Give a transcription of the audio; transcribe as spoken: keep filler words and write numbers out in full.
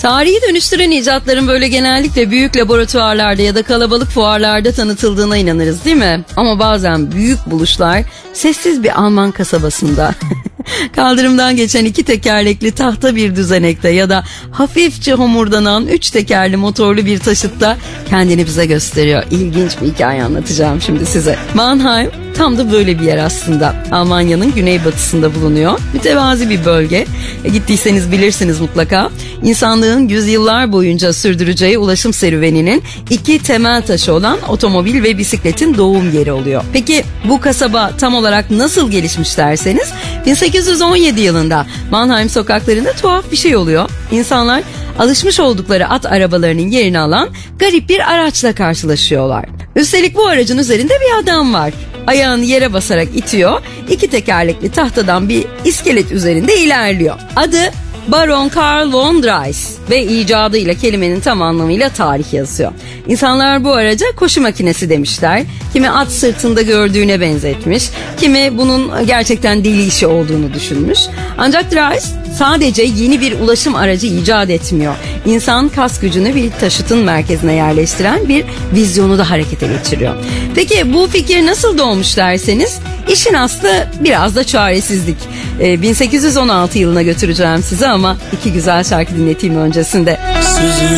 Tarihi dönüştüren icatların böyle genellikle büyük laboratuvarlarda ya da kalabalık fuarlarda tanıtıldığına inanırız, değil mi? Ama bazen büyük buluşlar sessiz bir Alman kasabasında, kaldırımdan geçen iki tekerlekli tahta bir düzenekte ya da hafifçe homurdanan üç tekerli motorlu bir taşıtta kendini bize gösteriyor. İlginç bir hikaye anlatacağım şimdi size. Mannheim tam da böyle bir yer aslında. Almanya'nın güneybatısında bulunuyor. Mütevazi bir bölge. E, gittiyseniz bilirsiniz mutlaka. İnsanlığın yüzyıllar boyunca sürdüreceği ulaşım serüveninin iki temel taşı olan otomobil ve bisikletin doğum yeri oluyor. Peki bu kasaba tam olarak nasıl gelişmiş derseniz, bin sekiz yüz on yedi yılında Mannheim sokaklarında tuhaf bir şey oluyor. İnsanlar alışmış oldukları at arabalarının yerini alan garip bir araçla karşılaşıyorlar. Üstelik bu aracın üzerinde bir adam var. Ayağını yere basarak itiyor, iki tekerlekli tahtadan bir iskelet üzerinde ilerliyor. Adı Baron Karl von Drais ve icadıyla kelimenin tam anlamıyla tarih yazıyor. İnsanlar bu araca koşu makinesi demişler. Kimi at sırtında gördüğüne benzetmiş, kimi bunun gerçekten deli işi olduğunu düşünmüş. Ancak Drais sadece yeni bir ulaşım aracı icat etmiyor. İnsan kas gücünü bir taşıtın merkezine yerleştiren bir vizyonu da harekete geçiriyor. Peki bu fikir nasıl doğmuş derseniz, işin aslı biraz da çaresizlik. Ee, bin sekiz yüz on altı yılına götüreceğim sizi ama iki güzel şarkı dinleteyim öncesinde.